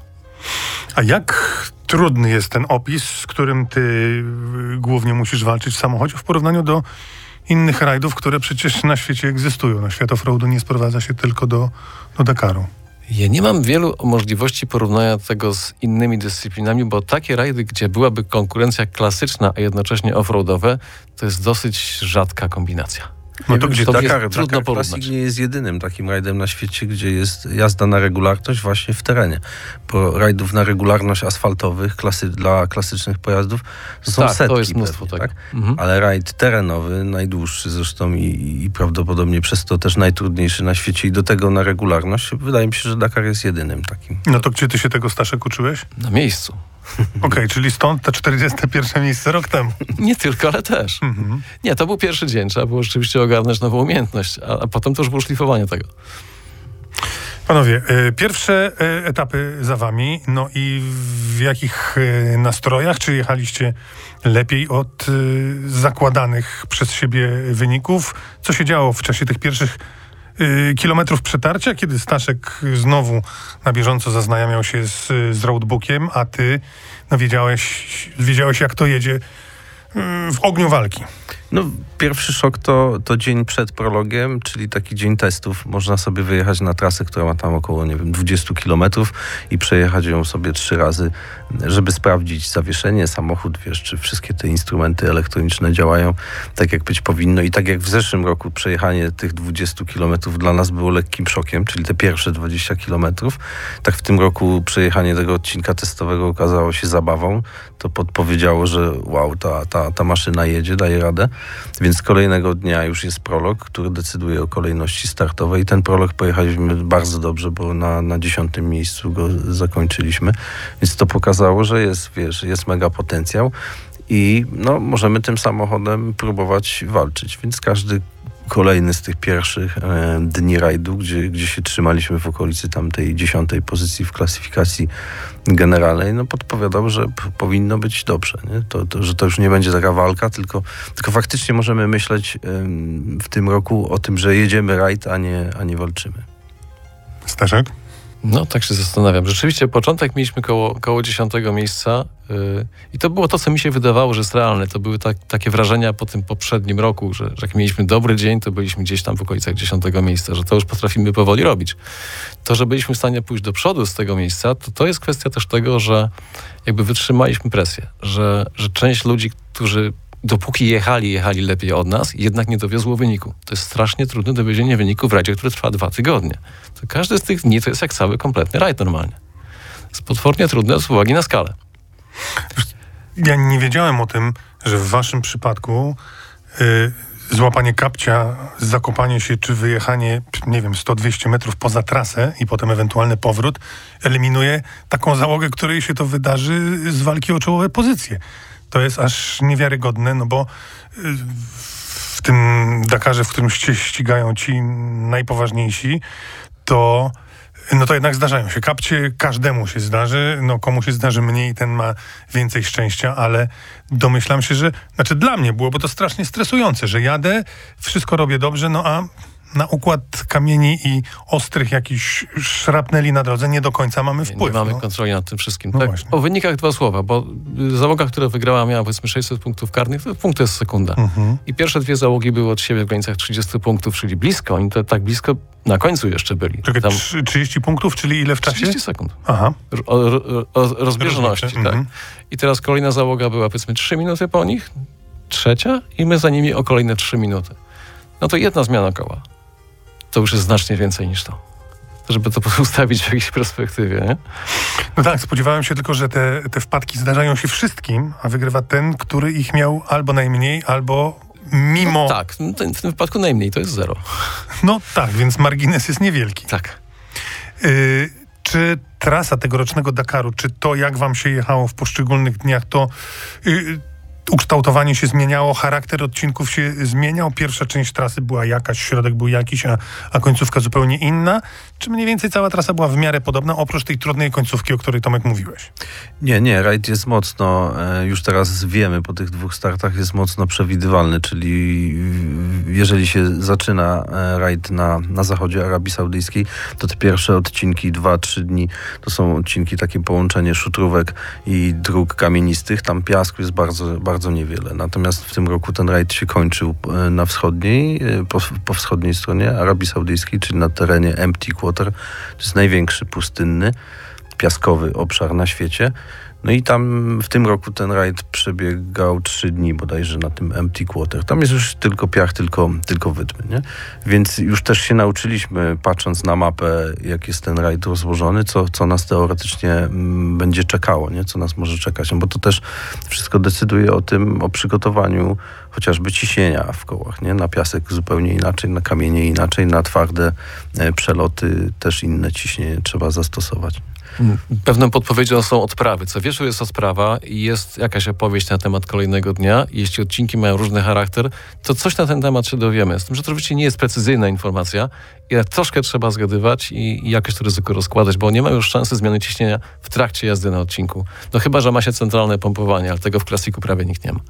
A jak trudny jest ten opis, z którym ty y, głównie musisz walczyć w samochodzie w porównaniu do innych rajdów, które przecież na świecie egzystują? No, świat offroadu nie sprowadza się tylko do, do Dakaru. Ja nie mam wielu możliwości porównania tego z innymi dyscyplinami, bo takie rajdy, gdzie byłaby konkurencja klasyczna, a jednocześnie offroadowe, to jest dosyć rzadka kombinacja. No to gdzie to Dakar, jest trudno Dakar Classic porównać. nie jest jedynym takim rajdem na świecie, gdzie jest jazda na regularność właśnie w terenie. Bo rajdów na regularność asfaltowych klasy, dla klasycznych pojazdów to są Tak, setki. to jest mnóstwo pewnie, tego. tak? Mhm. Ale rajd terenowy, najdłuższy zresztą i, i prawdopodobnie przez to też najtrudniejszy na świecie i do tego na regularność, wydaje mi się, że Dakar jest jedynym takim. No to gdzie ty się tego, Staszek, uczyłeś? Na miejscu. Okej, czyli stąd te czterdzieste pierwsze miejsce rok temu. Nie tylko, ale też. Mhm. Nie, to był pierwszy dzień. Trzeba było rzeczywiście ogarnąć nową umiejętność, a, a potem to już było szlifowanie tego. Panowie, y, pierwsze y, etapy za wami, no i w jakich y, nastrojach? Czy jechaliście lepiej od y, zakładanych przez siebie wyników? Co się działo w czasie tych pierwszych y, kilometrów przetarcia, kiedy Staszek znowu na bieżąco zaznajamiał się z, z roadbookiem, a ty no, wiedziałeś, wiedziałeś jak to jedzie y, w ogniu walki? No, pierwszy szok to, to dzień przed prologiem, czyli taki dzień testów. Można sobie wyjechać na trasę, która ma tam około, nie wiem, dwadzieścia kilometrów i przejechać ją sobie trzy razy, żeby sprawdzić zawieszenie, samochód, wiesz, czy wszystkie te instrumenty elektroniczne działają tak, jak być powinno. I tak jak w zeszłym roku przejechanie tych dwudziestu kilometrów dla nas było lekkim szokiem, czyli te pierwsze dwadzieścia kilometrów, tak w tym roku przejechanie tego odcinka testowego okazało się zabawą. To podpowiedziało, że wow, ta, ta, ta maszyna jedzie, daje radę. Więc kolejnego dnia już jest prolog, który decyduje o kolejności startowej. I ten prolog pojechaliśmy bardzo dobrze, bo na, na dziesiątym miejscu go zakończyliśmy. Więc to pokazało, że jest, wiesz, jest mega potencjał i no, możemy tym samochodem próbować walczyć. Więc każdy kolejny z tych pierwszych e, dni rajdu, gdzie, gdzie się trzymaliśmy w okolicy tam tej dziesiątej pozycji w klasyfikacji generalnej, no podpowiadał, że p- powinno być dobrze, nie? To, to, że to już nie będzie taka walka, tylko, tylko faktycznie możemy myśleć ym, w tym roku o tym, że jedziemy rajd, a nie, a nie walczymy. Staszek? No, tak się zastanawiam. Rzeczywiście początek mieliśmy koło, koło dziesiątego miejsca yy, i to było to, co mi się wydawało, że jest realne. To były tak, takie wrażenia po tym poprzednim roku, że, że jak mieliśmy dobry dzień, to byliśmy gdzieś tam w okolicach dziesiątego miejsca, że to już potrafimy powoli robić. To, że byliśmy w stanie pójść do przodu z tego miejsca, to, to jest kwestia też tego, że jakby wytrzymaliśmy presję, że, że część ludzi, którzy dopóki jechali, jechali lepiej od nas, jednak nie dowiozło wyniku. To jest strasznie trudne dowiezienie wyniku w rajdzie, który trwa dwa tygodnie. To każdy z tych dni to jest jak cały kompletny rajd normalnie. Jest potwornie trudne z uwagi na skalę. Ja nie wiedziałem o tym, że w waszym przypadku y, złapanie kapcia, zakopanie się czy wyjechanie, nie wiem, sto dwieście metrów poza trasę i potem ewentualny powrót eliminuje taką załogę, której się to wydarzy z walki o czołowe pozycje. To jest aż niewiarygodne, no bo y, w tym Dakarze, w którym się ścigają ci najpoważniejsi, to no to jednak zdarzają się kapcie, każdemu się zdarzy, no komu się zdarzy mniej, ten ma więcej szczęścia, ale domyślam się, że, znaczy dla mnie było, bo to strasznie stresujące, że jadę, wszystko robię dobrze, no a na układ kamieni i ostrych jakichś szrapneli na drodze nie do końca mamy wpływ. Nie mamy no. kontroli nad tym wszystkim. No tak, właśnie. o wynikach dwa słowa, bo załoga, która wygrała, miała powiedzmy sześćset punktów karnych, to punkt to jest sekunda. Mhm. I pierwsze dwie załogi były od siebie w granicach trzydziestu punktów, czyli blisko. Oni to tak blisko na końcu jeszcze byli. Czekaj, Tam trzydzieści punktów, czyli ile w czasie? trzydzieści sekund. Aha. O, o, o rozbieżności, Różnice, tak. mhm. I teraz kolejna załoga była powiedzmy trzy minuty po nich, trzecia i my za nimi o kolejne trzy minuty. No to jedna zmiana koła. To już jest znacznie więcej niż to. Żeby to ustawić w jakiejś perspektywie, nie? No tak, spodziewałem się tylko, że te, te wpadki zdarzają się wszystkim, a wygrywa ten, który ich miał albo najmniej, albo mimo... No tak, w tym, w tym wypadku najmniej to jest zero. No tak, więc margines jest niewielki. Tak. Y, czy trasa tegorocznego Dakaru, czy to, jak wam się jechało w poszczególnych dniach, to y, ukształtowanie się zmieniało, charakter odcinków się zmieniał? Pierwsza część trasy była jakaś, środek był jakiś, a, a końcówka zupełnie inna? Czy mniej więcej cała trasa była w miarę podobna, oprócz tej trudnej końcówki, o której, Tomek, mówiłeś? Nie, nie, rajd jest mocno, e, już teraz wiemy po tych dwóch startach, jest mocno przewidywalny, czyli w- jeżeli się zaczyna e, rajd na, na zachodzie Arabii Saudyjskiej, to te pierwsze odcinki, dwa, trzy dni, to są odcinki, takie połączenie szutrówek i dróg kamienistych, tam piasku jest bardzo, bardzo niewiele. Natomiast w tym roku ten rajd się kończył e, na wschodniej, e, po, po wschodniej stronie Arabii Saudyjskiej, czyli na terenie Empty Quarter. To jest największy pustynny, piaskowy obszar na świecie. No i tam w tym roku ten rajd przebiegał trzy dni bodajże na tym Empty Quarter. Tam jest już tylko piach, tylko, tylko wydmy, nie? Więc już też się nauczyliśmy, patrząc na mapę, jak jest ten rajd rozłożony, co, co nas teoretycznie mm, będzie czekało, nie? Co nas może czekać. No bo to też wszystko decyduje o tym, o przygotowaniu chociażby ciśnienia w kołach, nie? Na piasek zupełnie inaczej, na kamienie inaczej, na twarde e, przeloty też inne ciśnienie trzeba zastosować. Pewną podpowiedzią są odprawy. Co wieczór jest odprawa i jest jakaś opowieść na temat kolejnego dnia. I jeśli odcinki mają różny charakter, to coś na ten temat się dowiemy. Z tym, że to oczywiście nie jest precyzyjna informacja, i troszkę trzeba zgadywać i, i jakoś to ryzyko rozkładać, bo nie ma już szansy zmiany ciśnienia w trakcie jazdy na odcinku. No chyba, że ma się centralne pompowanie, ale tego w klasiku prawie nikt nie ma.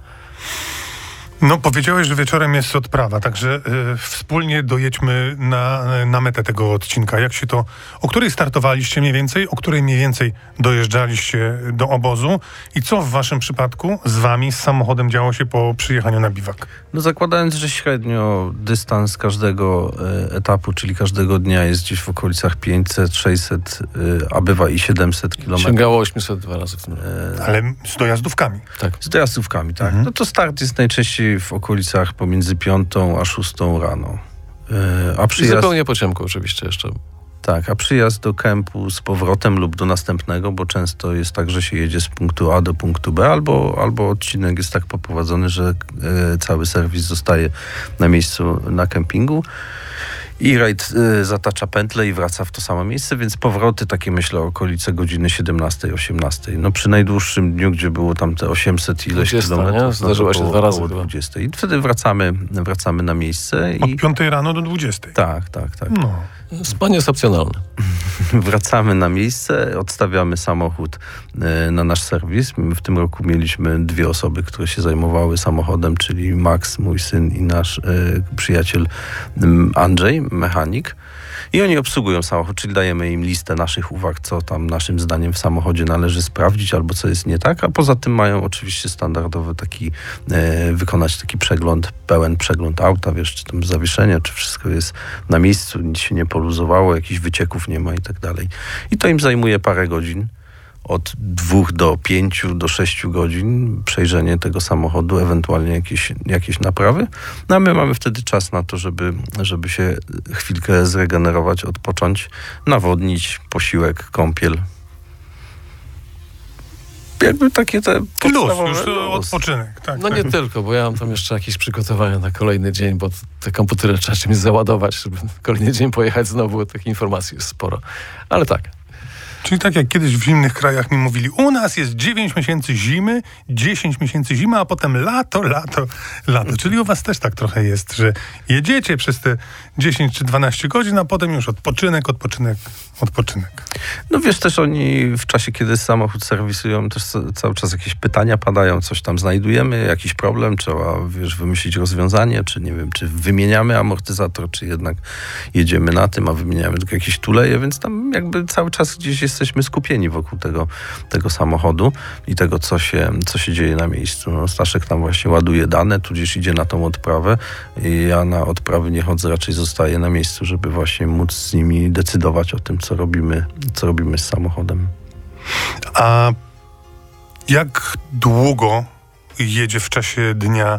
No, powiedziałeś, że wieczorem jest odprawa, także y, wspólnie dojedźmy na, na metę tego odcinka. Jak się to, o której startowaliście mniej więcej, o której mniej więcej dojeżdżaliście do obozu i co w waszym przypadku z wami, z samochodem działo się po przyjechaniu na biwak? No zakładając, że średnio dystans każdego e, etapu, czyli każdego dnia jest gdzieś w okolicach pięćset, sześćset, e, a bywa i siedemset kilometrów. Sięgało osiemset dwa razy w tym roku. Ale z dojazdówkami. Tak. Z dojazdówkami, tak. Mhm. No to start jest najczęściej w okolicach pomiędzy piątą a szóstą rano. E, a I przyjazd, zupełnie po ciemku oczywiście jeszcze. tak, a przyjazd do kempu z powrotem lub do następnego, bo często jest tak, że się jedzie z punktu A do punktu B, albo, albo odcinek jest tak poprowadzony, że e, cały serwis zostaje na miejscu na kempingu. I rajd y, zatacza pętlę i wraca w to samo miejsce, więc powroty takie myślę okolice godziny siedemnastej, osiemnastej. No przy najdłuższym dniu, gdzie było tam te osiemset ileś dwudziesta, kilometrów. nie? Zdarzyło no, się około- dwa razy około chyba. dwudziestej. I wtedy wracamy, wracamy na miejsce Od i... piątej rano do dwudziestej. Tak, tak, tak. No. Spanie jest opcjonalne. Wracamy na miejsce, odstawiamy samochód e, na nasz serwis. My w tym roku mieliśmy dwie osoby, które się zajmowały samochodem, czyli Max, mój syn i nasz e, przyjaciel m, Andrzej, mechanik. I oni obsługują samochód, czyli dajemy im listę naszych uwag, co tam naszym zdaniem w samochodzie należy sprawdzić albo co jest nie tak, a poza tym mają oczywiście standardowy taki, e, wykonać taki przegląd, pełen przegląd auta, wiesz, czy tam zawieszenia, czy wszystko jest na miejscu, nic się nie poluzowało, jakichś wycieków nie ma i tak dalej. I to im zajmuje parę godzin. Od dwóch do pięciu, do sześciu godzin przejrzenie tego samochodu, ewentualnie jakieś, jakieś naprawy. No a my mamy wtedy czas na to, żeby, żeby się chwilkę zregenerować, odpocząć, nawodnić, posiłek, kąpiel. Jakby takie te Luz, podstawowe... już luz. odpoczynek. Tak, No tak. nie tylko, bo ja mam tam jeszcze jakieś przygotowania na kolejny dzień, bo te komputery trzeba czymś załadować, żeby kolejny dzień pojechać znowu, bo tych informacji jest sporo. Ale tak. Czyli tak jak kiedyś w zimnych krajach mi mówili, u nas jest dziewięć miesięcy zimy, dziesięć miesięcy zimy, a potem lato, lato, lato. Czyli u was też tak trochę jest, że jedziecie przez te dziesięć czy dwanaście godzin, a potem już odpoczynek, odpoczynek, odpoczynek. No wiesz, też oni w czasie, kiedy samochód serwisują, też cały czas jakieś pytania padają, coś tam znajdujemy, jakiś problem, trzeba, wiesz, wymyślić rozwiązanie, czy nie wiem, czy wymieniamy amortyzator, czy jednak jedziemy na tym, a wymieniamy tylko jakieś tuleje, więc tam jakby cały czas gdzieś jesteśmy skupieni wokół tego, tego samochodu i tego, co się, co się dzieje na miejscu. No, Staszek tam właśnie ładuje dane, tudzież idzie na tą odprawę i ja na odprawy nie chodzę, raczej zostaję na miejscu, żeby właśnie móc z nimi decydować o tym, co robimy, co robimy z samochodem. A jak długo jedzie w czasie dnia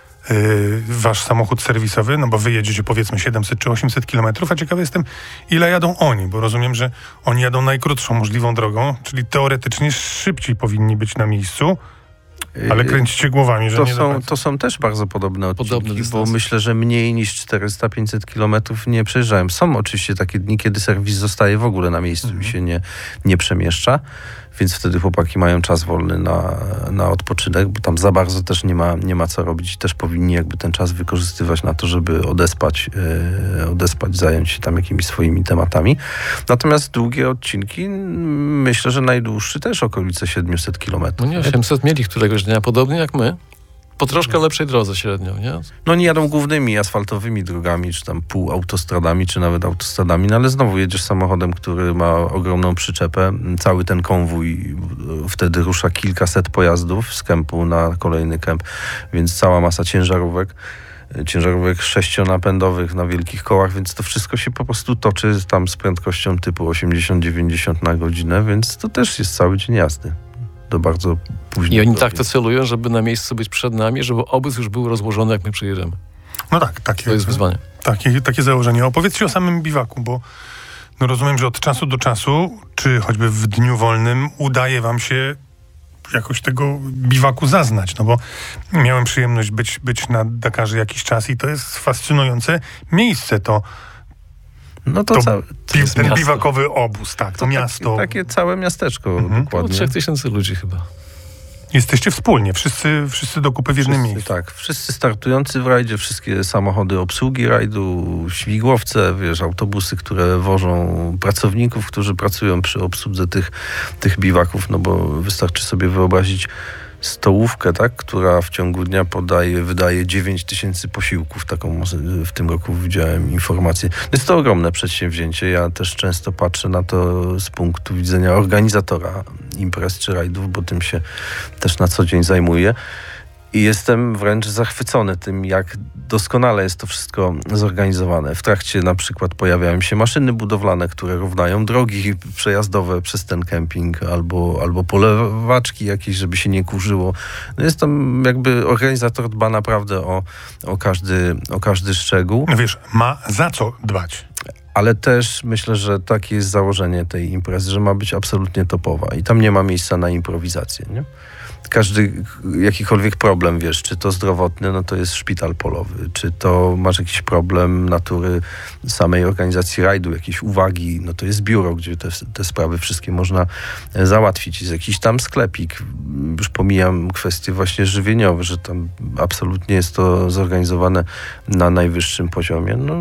y, wasz samochód serwisowy? No bo wy jedziecie powiedzmy siedemset czy osiemset kilometrów, a ciekawy jestem, ile jadą oni, bo rozumiem, że oni jadą najkrótszą możliwą drogą, czyli teoretycznie szybciej powinni być na miejscu, ale kręcicie głowami, że To nie do są, końca. to są też bardzo podobne odcinki, Podobny bo dystans. myślę, że mniej niż czterysta pięćset kilometrów nie przejeżdżałem. Są oczywiście takie dni, kiedy serwis zostaje w ogóle na miejscu Mhm. i się nie, nie przemieszcza, więc wtedy chłopaki mają czas wolny na, na odpoczynek, bo tam za bardzo też nie ma, nie ma co robić. Też powinni jakby ten czas wykorzystywać na to, żeby odespać, yy, odespać, zająć się tam jakimiś swoimi tematami. Natomiast długie odcinki, mm, myślę, że najdłuższy też okolice siedemset kilometrów. No nie, osiemset mieli któregoś dnia, podobnie jak my. Po troszkę lepszej drodze średnio, nie? No oni jadą głównymi asfaltowymi drogami, czy tam półautostradami, czy nawet autostradami, no ale znowu jedziesz samochodem, który ma ogromną przyczepę, cały ten konwój, wtedy rusza kilkaset pojazdów z kempu na kolejny kemp, więc cała masa ciężarówek, ciężarówek sześcionapędowych na wielkich kołach, więc to wszystko się po prostu toczy tam z prędkością typu osiemdziesiąt dziewięćdziesiąt na godzinę, więc to też jest cały dzień jazdy. Do bardzo później. I oni tak to celują, żeby na miejscu być przed nami, żeby obóz już był rozłożony, jak my przyjedziemy. No tak, takie, To jest wyzwanie. takie, takie założenie. Opowiedzcie o samym biwaku, bo no rozumiem, że od czasu do czasu, czy choćby w dniu wolnym, udaje wam się jakoś tego biwaku zaznać, no bo miałem przyjemność być, być na Dakarze jakiś czas i to jest fascynujące miejsce, to, No to, to całe, pi, jest ten miasto. biwakowy obóz, tak, to, to miasto. Takie, takie całe miasteczko Mhm. Około dokładnie. trzech tysięcy ludzi chyba. Jesteście wspólnie, wszyscy, wszyscy do kupy w jednym Wszyscy, miejscu. tak, wszyscy startujący w rajdzie, wszystkie samochody obsługi rajdu, śmigłowce, wiesz, autobusy, które wożą pracowników, którzy pracują przy obsłudze tych, tych biwaków, no bo wystarczy sobie wyobrazić stołówkę, tak, która w ciągu dnia podaje, wydaje dziewięć tysięcy posiłków. Taką w tym roku widziałem informację. Jest to ogromne przedsięwzięcie. Ja też często patrzę na to z punktu widzenia organizatora imprez czy rajdów, bo tym się też na co dzień zajmuję. I jestem wręcz zachwycony tym, jak doskonale jest to wszystko zorganizowane. W trakcie na przykład pojawiają się maszyny budowlane, które równają drogi przejazdowe przez ten kemping, albo, albo polewaczki jakieś, żeby się nie kurzyło. No jest tam jakby organizator dba naprawdę o, o, każdy, o każdy szczegół. No wiesz, ma za co dbać. Ale też myślę, że takie jest założenie tej imprezy, że ma być absolutnie topowa i tam nie ma miejsca na improwizację, nie? Każdy, jakikolwiek problem, wiesz, czy to zdrowotny, no to jest szpital polowy, czy to masz jakiś problem natury samej organizacji rajdu, jakieś uwagi, no to jest biuro, gdzie te, te sprawy wszystkie można załatwić. Jest jakiś tam sklepik, już pomijam kwestie właśnie żywieniowe, że tam absolutnie jest to zorganizowane na najwyższym poziomie. No,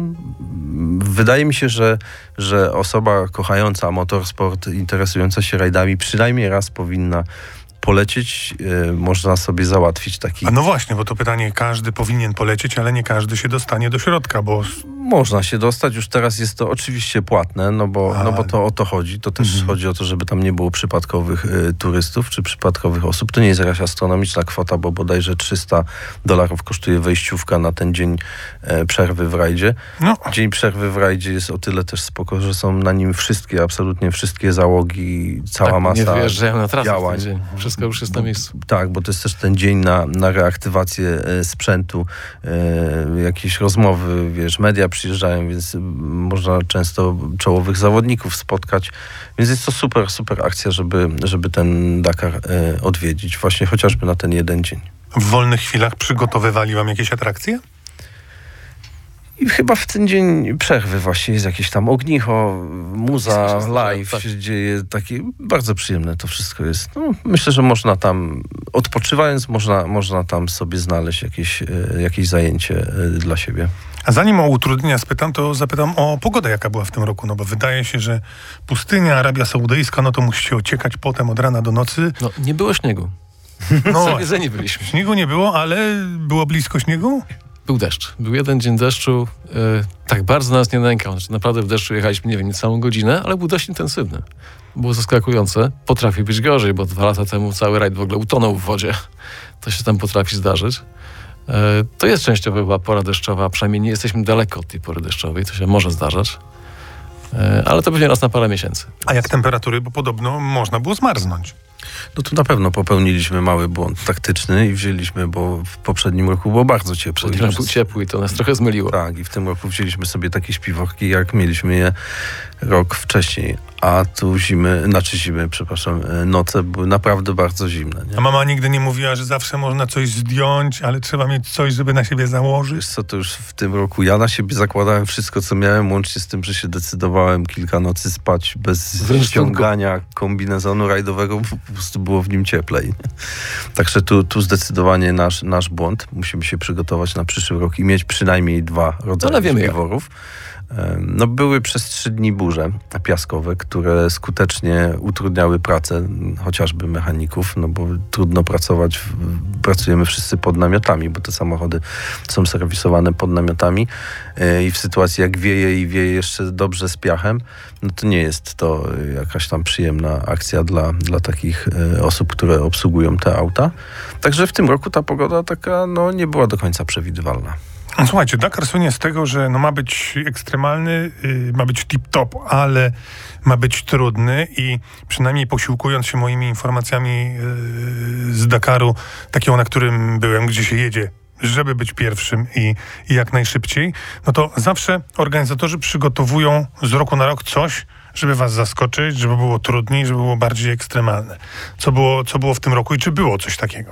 wydaje mi się, że, że osoba kochająca motorsport, interesująca się rajdami, przynajmniej raz powinna polecieć, y, można sobie załatwić taki... A no właśnie, bo to pytanie, każdy powinien polecieć, ale nie każdy się dostanie do środka, bo... Można się dostać, już teraz jest to oczywiście płatne, no bo, A. no bo to o to chodzi. To też Mhm. chodzi o to, żeby tam nie było przypadkowych y, turystów czy przypadkowych osób. To nie jest jakaś astronomiczna kwota, bo bodajże trzysta dolarów kosztuje wejściówka na ten dzień e, przerwy w rajdzie. No, Dzień przerwy w rajdzie jest o tyle też spoko, że są na nim wszystkie, absolutnie wszystkie załogi, cała tak, masa nie wyjeżdżają na trasę w działań. ten dzień. Wszystko już jest na miejscu. Tak, bo to jest też ten dzień na, na reaktywację e, sprzętu, e, jakieś rozmowy, wiesz, media przyjeżdżają, więc m, można często czołowych zawodników spotkać. Więc jest to super, super akcja, żeby, żeby ten Dakar e, odwiedzić. Właśnie chociażby na ten jeden dzień. w wolnych chwilach przygotowywali wam jakieś atrakcje? I chyba w ten dzień przerwy właśnie jest jakieś tam ognicho, muza, Jest, live tak. się dzieje. Takie bardzo przyjemne to wszystko jest. No, myślę, że można tam, odpoczywając, można, można tam sobie znaleźć jakieś, e, jakieś zajęcie e, dla siebie. A zanim o utrudnienia spytam, to zapytam o pogodę, jaka była w tym roku, no bo wydaje się, że pustynia, Arabia Saudyjska, no to musicie ociekać potem od rana do nocy. No, nie było śniegu. No, Zawiedzeni byliśmy. śniegu nie było, ale było blisko śniegu? Był deszcz. Był jeden dzień deszczu. Yy, tak bardzo nas nie nękał. Znaczy, naprawdę w deszczu jechaliśmy, nie wiem, całą godzinę, ale był dość intensywny. Było zaskakujące. Potrafi być gorzej, bo dwa lata temu cały rajd w ogóle utonął w wodzie. To się tam potrafi zdarzyć. Yy, to jest częściowo była pora deszczowa, przynajmniej nie jesteśmy daleko od tej pory deszczowej, to się może zdarzać. Yy, ale to pewnie raz na parę miesięcy. A jak temperatury? Bo podobno można było zmarznąć. No tu na pewno popełniliśmy mały błąd taktyczny i wzięliśmy, bo w poprzednim roku było bardzo ciepło. Przed chwilą był ciepły i to nas trochę zmyliło. Tak, i w tym roku wzięliśmy sobie takie śpiworki, jak mieliśmy je rok wcześniej. A tu zimy, znaczy zimy, przepraszam, noce były naprawdę bardzo zimne. Nie? A mama nigdy nie mówiła, że zawsze można coś zdjąć, ale trzeba mieć coś, żeby na siebie założyć? Wiesz co, to już w tym roku ja na siebie zakładałem wszystko, co miałem, łącznie z tym, że się decydowałem kilka nocy spać bez Wręcz ściągania kombinezonu rajdowego, bo po prostu było w nim cieplej. Także tu, tu zdecydowanie nasz, nasz błąd. Musimy się przygotować na przyszły rok i mieć przynajmniej dwa rodzaje Ale wiemy jak. śpiworów. No, były przez trzy dni burze piaskowe, które skutecznie utrudniały pracę chociażby mechaników, no bo trudno pracować, w, pracujemy wszyscy pod namiotami, bo te samochody są serwisowane pod namiotami i w sytuacji jak wieje i wieje jeszcze dobrze z piachem, no to nie jest to jakaś tam przyjemna akcja dla, dla takich osób, które obsługują te auta. Także w tym roku ta pogoda taka no, nie była do końca przewidywalna. Słuchajcie, Dakar słynie z tego, że no ma być ekstremalny, yy, ma być tip-top, ale ma być trudny i przynajmniej posiłkując się moimi informacjami yy, z Dakaru, takiego, na którym byłem, gdzie się jedzie, żeby być pierwszym i, i jak najszybciej, no to zawsze organizatorzy przygotowują z roku na rok coś, żeby was zaskoczyć, żeby było trudniej, żeby było bardziej ekstremalne. Co było, co było w tym roku i czy było coś takiego?